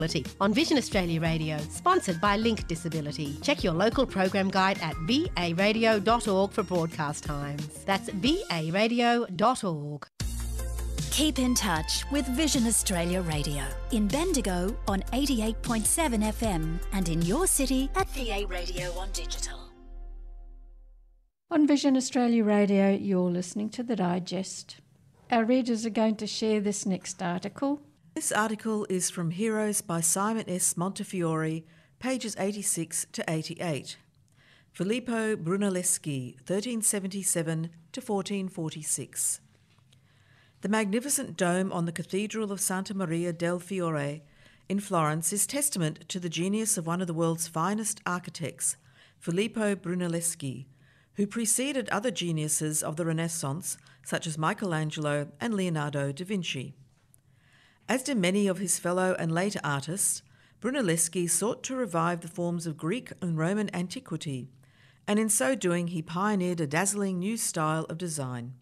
On Vision Australia Radio, sponsored by Link Disability. Check your local program guide at varadio.org for broadcast times. That's varadio.org. Keep in touch with Vision Australia Radio in Bendigo on 88.7 FM and in your city at VA Radio on digital. On Vision Australia Radio, you're listening to The Digest. Our readers are going to share this next article. This article is from Heroes by Simon S. Montefiore, pages 86 to 88. Filippo Brunelleschi, 1377 to 1446. The magnificent dome on the Cathedral of Santa Maria del Fiore in Florence is testament to the genius of one of the world's finest architects, Filippo Brunelleschi, who preceded other geniuses of the Renaissance, such as Michelangelo and Leonardo da Vinci. As did many of his fellow and later artists, Brunelleschi sought to revive the forms of Greek and Roman antiquity, and in so doing he pioneered a dazzling new style of design.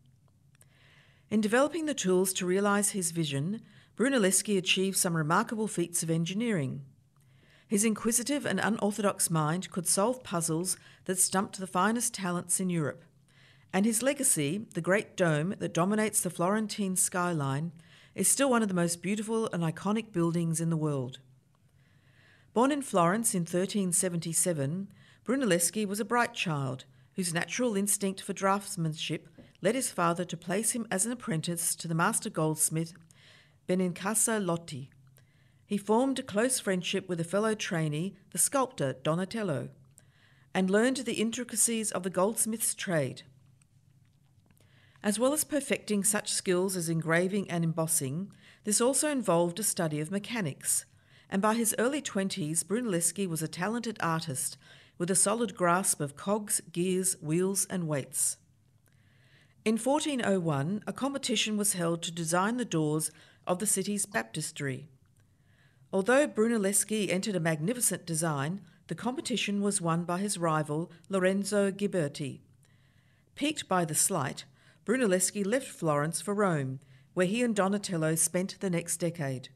In developing the tools to realise his vision, Brunelleschi achieved some remarkable feats of engineering. His inquisitive and unorthodox mind could solve puzzles that stumped the finest talents in Europe, and his legacy, the great dome that dominates the Florentine skyline, is still one of the most beautiful and iconic buildings in the world. Born in Florence in 1377, Brunelleschi was a bright child whose natural instinct for draftsmanship led his father to place him as an apprentice to the master goldsmith Benincasa Lotti. He formed a close friendship with a fellow trainee, the sculptor Donatello, and learned the intricacies of the goldsmith's trade. As well as perfecting such skills as engraving and embossing, this also involved a study of mechanics, and by his early 20s, Brunelleschi was a talented artist with a solid grasp of cogs, gears, wheels and weights. In 1401, a competition was held to design the doors of the city's baptistery. Although Brunelleschi entered a magnificent design, the competition was won by his rival Lorenzo Ghiberti. Piqued by the slight, Brunelleschi left Florence for Rome, where he and Donatello spent the next decade.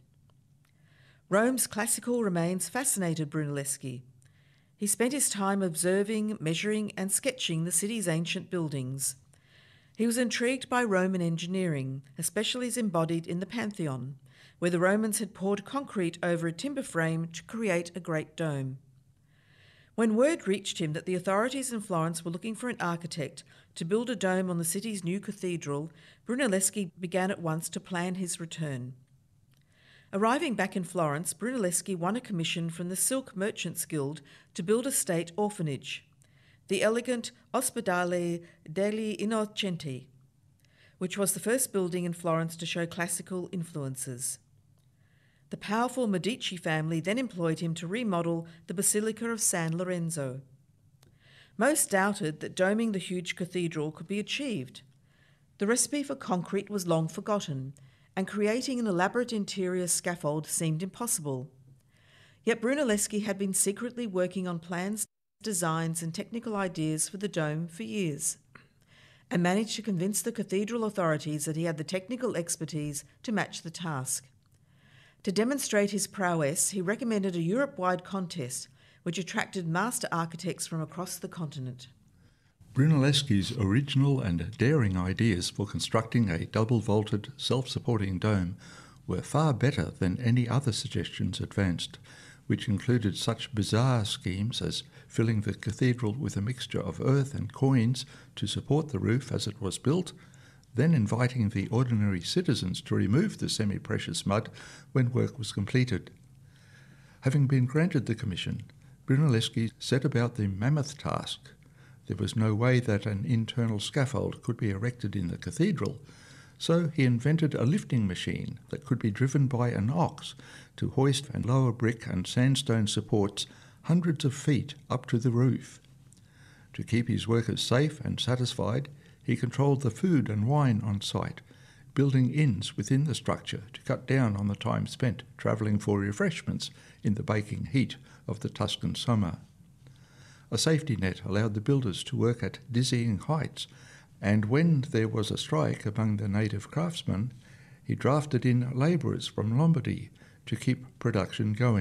Rome's classical remains fascinated Brunelleschi. He spent his time observing, measuring and sketching the city's ancient buildings. He was intrigued by Roman engineering, especially as embodied in the Pantheon, where the Romans had poured concrete over a timber frame to create a great dome. When word reached him that the authorities in Florence were looking for an architect to build a dome on the city's new cathedral, Brunelleschi began at once to plan his return. Arriving back in Florence, Brunelleschi won a commission from the Silk Merchants Guild to build a state orphanage, the elegant Ospedale degli Innocenti, which was the first building in Florence to show classical influences. The powerful Medici family then employed him to remodel the Basilica of San Lorenzo. Most doubted that doming the huge cathedral could be achieved. The recipe for concrete was long forgotten, and creating an elaborate interior scaffold seemed impossible. Yet Brunelleschi had been secretly working on plans, designs and technical ideas for the dome for years, and managed to convince the cathedral authorities that he had the technical expertise to match the task. To demonstrate his prowess, he recommended a Europe-wide contest which attracted master architects from across the continent. Brunelleschi's original and daring ideas for constructing a double-vaulted, self-supporting dome were far better than any other suggestions advanced, which included such bizarre schemes as filling the cathedral with a mixture of earth and coins to support the roof as it was built, then inviting the ordinary citizens to remove the semi-precious mud when work was completed. Having been granted the commission, Brunelleschi set about the mammoth task. There was no way that an internal scaffold could be erected in the cathedral, so he invented a lifting machine that could be driven by an ox to hoist and lower brick and sandstone supports hundreds of feet up to the roof. To keep his workers safe and satisfied, he controlled the food and wine on site, building inns within the structure to cut down on the time spent travelling for refreshments in the baking heat of the Tuscan summer. A safety net allowed the builders to work at dizzying heights, and when there was a strike among the native craftsmen, he drafted in labourers from Lombardy to keep production going.